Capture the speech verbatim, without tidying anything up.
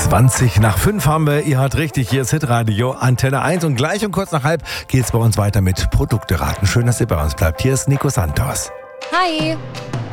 zwanzig nach fünf haben wir, ihr hört richtig, hier ist Hitradio Antenne eins und gleich um kurz nach halb geht es bei uns weiter mit Produkte raten. Schön, dass ihr bei uns bleibt. Hier ist Nico Santos. Hi!